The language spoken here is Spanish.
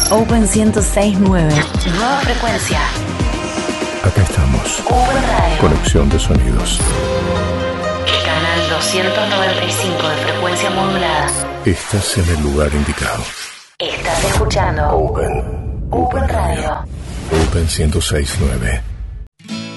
Open 106.9. Nueva frecuencia. Acá estamos. Open Radio. Conexión de sonidos. Canal 295 de frecuencia modulada. Estás en el lugar indicado. Estás escuchando Open Radio. Open 106.9.